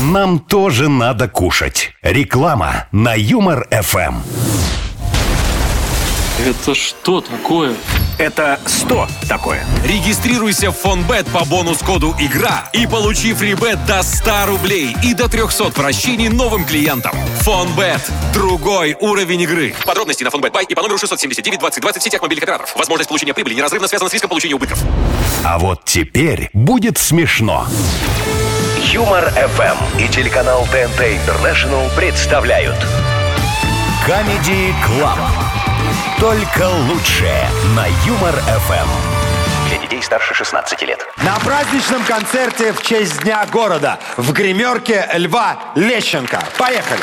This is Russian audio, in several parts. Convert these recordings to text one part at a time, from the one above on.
Нам тоже надо кушать. Реклама на Юмор-ФМ. Это что такое? Это 100 такое. Регистрируйся в Фонбет по бонус-коду ИГРА и получи фрибет до 100 рублей и до 300 вращений новым клиентам. Фонбет. Другой уровень игры. Подробности на Фонбет Бай и по номеру 679 2020 в сетях мобильных операторов. Возможность получения прибыли неразрывно связана с риском получения убытков. А вот теперь будет смешно. Юмор-ФМ и телеканал ТНТ Интернешнл представляют Comedy Club. Только лучшее на Юмор-ФМ. для детей старше 16 лет. На праздничном концерте в честь Дня города в гримерке Льва Лещенко. Поехали!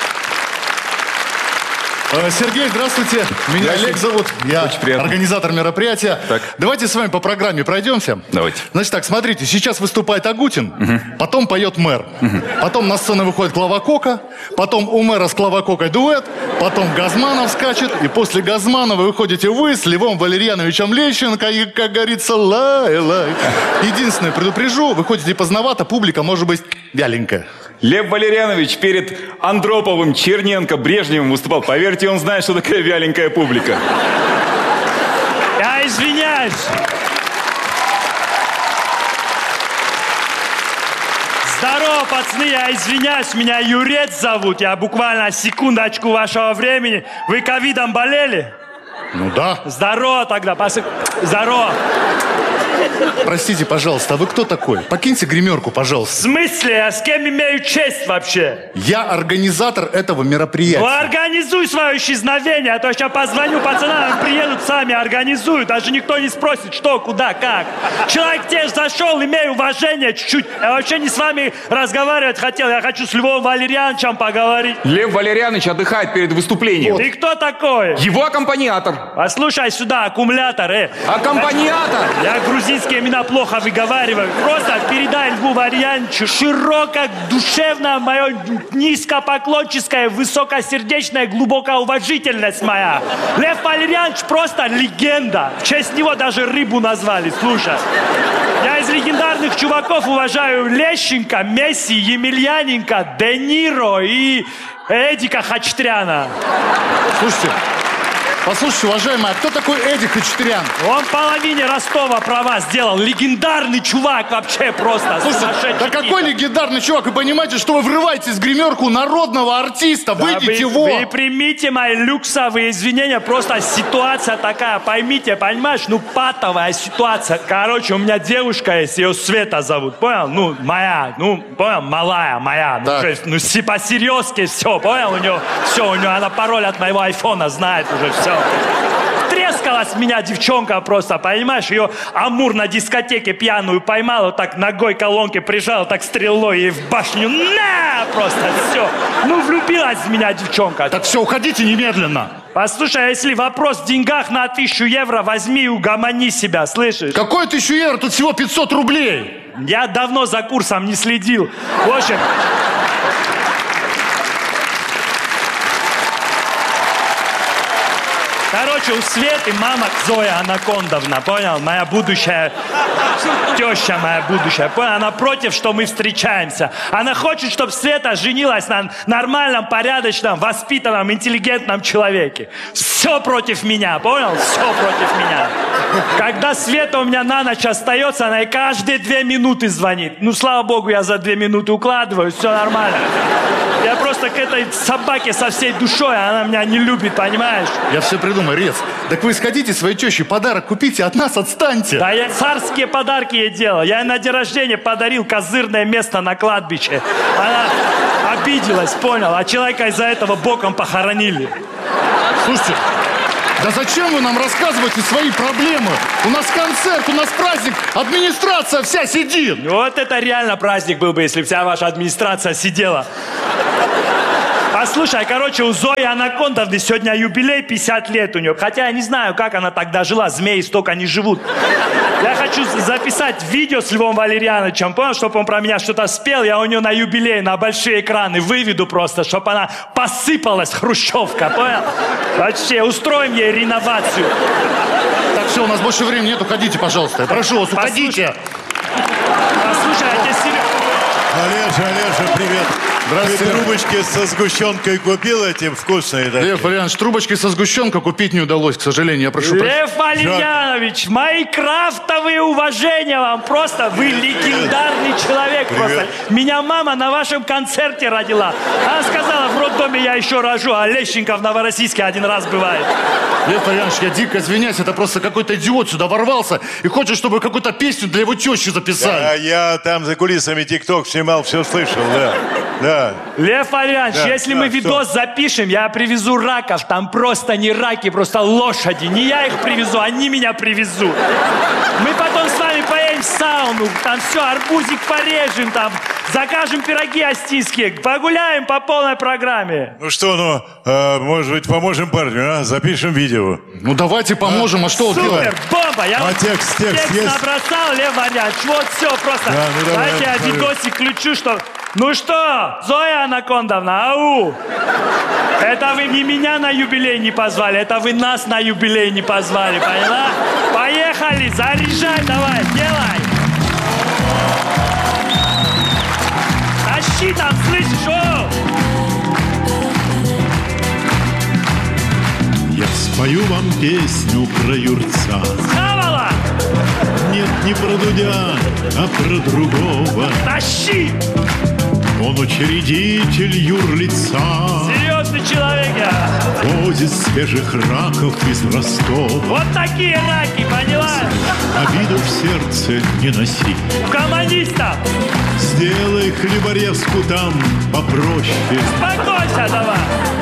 Сергей, здравствуйте. Меня Олег зовут. Я организатор мероприятия. Так. Давайте с вами по программе пройдемся. Давайте. Значит так, смотрите, сейчас выступает Агутин, потом поет мэр, потом на сцену выходит Клава Кока, потом у мэра с Клава Кокой дуэт, потом Газманов скачет, и после Газманова выходите вы с Львом Валерьяновичем Лещенко, и, как говорится, лай-лай. Единственное, предупрежу, выходите поздновато, публика может быть вяленькая. Лев Валерьянович перед Андроповым, Черненко, Брежневым выступал. Поверьте, он знает, что такая вяленькая публика. Я извиняюсь. Здорово, пацаны, я извиняюсь, меня Юрец зовут. Я буквально секундочку вашего времени. Вы ковидом болели? Ну да. Здорово тогда, здорово. Простите, пожалуйста, а вы кто такой? Покиньте гримерку, В пожалуйста. смысле? Я с кем имею честь вообще? Я организатор этого мероприятия. Ну, организуй свое исчезновение, а то сейчас позвоню пацанам, они приедут сами, организуют. Даже никто не спросит, что, куда, как. Человек к тебе зашел, имею уважение чуть-чуть. Я вообще не с вами разговаривать хотел, я хочу с Львом Валерьяновичем поговорить. Лев Валерьянович отдыхает перед выступлением. Ты кто такой? Его аккомпаниатор. Послушай сюда, аккумулятор, Аккомпаниатор? Я грузинские имена плохо выговариваю. Просто передай Льву Валерьяновичу широкое, душевное, мое низкопоклонческое, высокосердечное, глубокая уважительность моя. Лев Валерьянович просто легенда. В честь него даже рыбу назвали, слушай. Я из легендарных чуваков уважаю Лещенко, Месси, Емельяненко, Де Ниро и Эдика Хачатряна. Послушайте, уважаемый, а кто такой Эдик Хачатрян? Он в половине Ростова права сделал. Легендарный чувак вообще просто. Слушайте, да какой легендарный чувак? Вы понимаете, что вы врываетесь в гримерку народного артиста? Да, выйдите вы примите мои люксовые извинения. Просто ситуация такая, поймите, понимаешь? Ну, патовая ситуация. Короче, у меня девушка есть, ее Света зовут, понял? Ну, моя, понял? Малая моя. По-серьезки все, понял? У нее она пароль от моего айфона знает уже все. Трескалась меня девчонка просто, понимаешь? Ее Амур на дискотеке пьяную поймал, вот так ногой колонки прижал, так стрелой ей в башню. На! Просто все. Влюбилась в меня девчонка. Так все, уходите немедленно. Послушай, если вопрос в деньгах на 1000 евро, возьми и угомони себя, слышишь? Какое 1000 евро? Тут всего 500 рублей. Я давно за курсом не следил. В общем... Короче, у Светы мама Зоя Анакондовна, понял? Моя будущая теща, моя будущая, понял? Она против, что мы встречаемся. Она хочет, чтобы Света женилась на нормальном, порядочном, воспитанном, интеллигентном человеке. Все против меня, понял? Все против меня. Когда Света у меня на ночь остается, она и каждые 2 минуты звонит. Слава богу, я за 2 минуты укладываюсь, все нормально. Я просто к этой собаке со всей душой, она меня не любит, понимаешь? Я все придумаю, Рец. Так вы сходите своей теще подарок купите, от нас отстаньте. Да я царские подарки ей делал. Я ей на день рождения подарил козырное место на кладбище. Она обиделась, понял? А человека из-за этого боком похоронили. Слушайте, да зачем вы нам рассказываете свои проблемы? У нас концерт, у нас праздник, администрация вся сидит. Вот это реально праздник был бы, если вся ваша администрация сидела. Послушай, у Зои Анакондовны сегодня юбилей, 50 лет у нее. Хотя я не знаю, как она тогда жила, змеи столько не живут. Я хочу записать видео с Львом Валерьяновичем, понял, чтобы он про меня что-то спел. Я у нее на юбилей, на большие экраны выведу просто, чтобы она посыпалась, хрущевка, понял? Вообще, устроим ей реновацию. Так, все, у нас больше времени нет, уходите, пожалуйста. Прошу вас, уходите. Послушай, я тебе серьезно... Олежа, привет. Здравствуйте. Ты трубочки со сгущенкой купил этим вкусные такие? Лев Валерьянович, трубочки со сгущенкой купить не удалось, к сожалению. Я прошу прощения. Лев Валерьянович, мои крафтовые уважения вам. Просто вы легендарный человек. Просто. Меня мама на вашем концерте родила. Она сказала, в роддоме я еще рожу, а Лещенко в Новороссийске один раз бывает. Лев Валерьянович, я дико извиняюсь, это просто какой-то идиот сюда ворвался и хочет, чтобы какую-то песню для его тещи записали. Да, я там за кулисами ТикТок снимал, все слышал, да. Лев Валерьянович, если мы видос запишем, я привезу раков. Там просто не раки, просто лошади. Не я их привезу, они меня привезут. Мы потом с вами поедем в сауну, там все, арбузик порежем, там, закажем пироги астийские, погуляем по полной программе. Ну что, может быть, поможем парню, а? Запишем видео. Ну давайте поможем, а что Супер, делать? бомба! Я вот текст есть? набросал, Лев Валерьянович, вот все просто. Да, ну давай, Дайте я видосик включу, что... Ну что, Зоя Анакондовна, ау! Это вы не меня на юбилей не позвали, это вы нас на юбилей не позвали, поняла? Поехали, заряжай давай, делай! Тащи там, слышишь, о! Я спою вам песню про Юрца. Завала! Нет, не про Дудя, а про другого. Тащи! Он учредитель юрлица. Серьезный человек я. Возит свежих раков из Ростова. Вот такие раки, поняла? Обиду в сердце не носи. Коммунистов! Сделай хлеборезку там попроще. Спокойся давай!